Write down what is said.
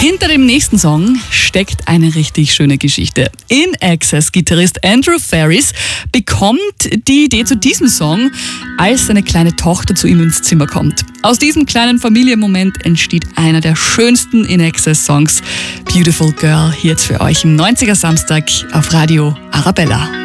Hinter dem nächsten Song steckt eine richtig schöne Geschichte. INXS-Gitarrist Andrew Farriss bekommt die Idee zu diesem Song, als seine kleine Tochter zu ihm ins Zimmer kommt. Aus diesem kleinen Familienmoment entsteht einer der schönsten INXS-Songs. Beautiful Girl, hier jetzt für euch im 90er Samstag auf Radio Arabella.